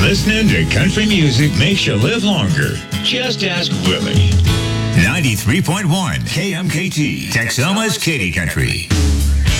Listening to country music makes you live longer. Just ask Willie. 93.1 KMKT, Texoma's Katy Country.